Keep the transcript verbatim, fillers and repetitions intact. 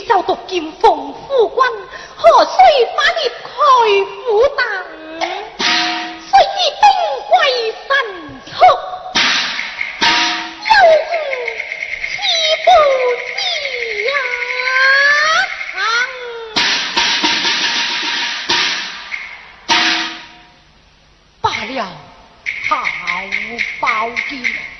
取消夺金封府官，何须把你开府党？虽以兵归山侧，有误岂不假？罢了，好报应。